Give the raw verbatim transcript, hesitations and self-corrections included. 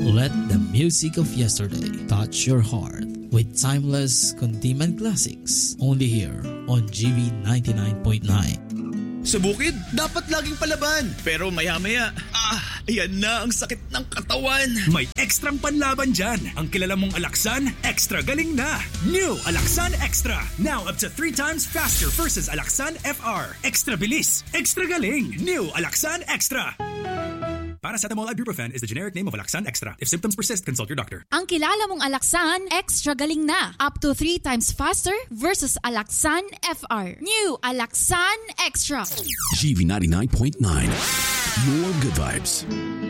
Let the music of yesterday touch your heart with timeless Kundiman classics. Only here on G V ninety-nine point nine. Sa bukid, dapat laging palaban. Pero maya-maya, ah, ayan na ang sakit ng katawan. May ekstrang panlaban dyan. Ang kilala mong Alaxan, extra galing na. New Alaxan Extra. Now up to three times faster versus Alaxan F R. Extra bilis, extra galing. New Alaxan Extra. Paracetamol ibuprofen is the generic name of Alaxan Extra. If symptoms persist, consult your doctor. Ang kilala mong Alaxan, extra galing na. Up to three times faster versus Alaxan F R. New Alaxan Extra. G V ninety-nine point nine. Your good vibes.